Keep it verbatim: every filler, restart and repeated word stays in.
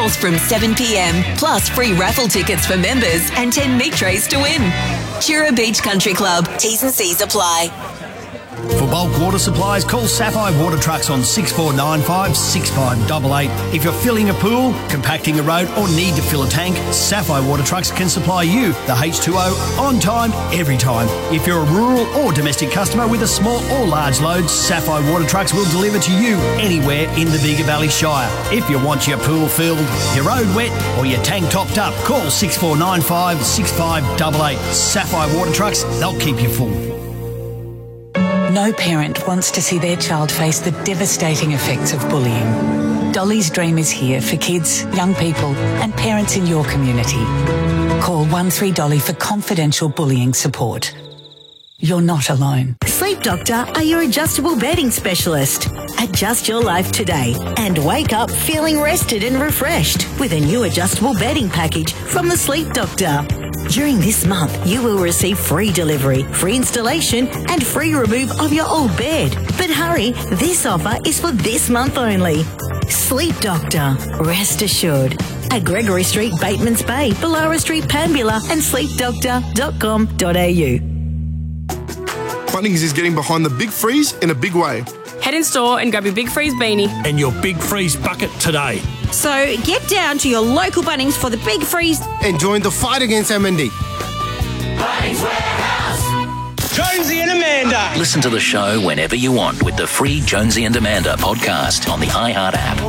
finals from seven p m, plus free raffle tickets for members and ten meat trays to win. Chura Beach Country Club. T's and C's apply. For bulk water supplies, call Sapphire Water Trucks on six four nine five, six five eight eight. If you're filling a pool, compacting a road or need to fill a tank, Sapphire Water Trucks can supply you the H two O on time, every time. If you're a rural or domestic customer with a small or large load, Sapphire Water Trucks will deliver to you anywhere in the Bigger Valley Shire. If you want your pool filled, your road wet or your tank topped up, call six four nine five, six five eight eight. Sapphire Water Trucks, they'll keep you full. No parent wants to see their child face the devastating effects of bullying. Dolly's Dream is here for kids, young people and parents in your community. Call one three Dolly for confidential bullying support. You're not alone. Sleep Doctor are your adjustable bedding specialist. Adjust your life today and wake up feeling rested and refreshed with a new adjustable bedding package from the Sleep Doctor. During this month, you will receive free delivery, free installation and free remove of your old bed. But hurry, this offer is for this month only. Sleep Doctor, rest assured. At Gregory Street, Batemans Bay, Ballara Street, Panbula and sleep doctor dot com dot a u. Bunnings is getting behind the Big Freeze in a big way. Head in store and grab your Big Freeze beanie and your Big Freeze bucket today. So get down to your local Bunnings for the Big Freeze and join the fight against M and D. Bunnings Warehouse. Jonesy and Amanda. Listen to the show whenever you want with the free Jonesy and Amanda podcast on the iHeart app.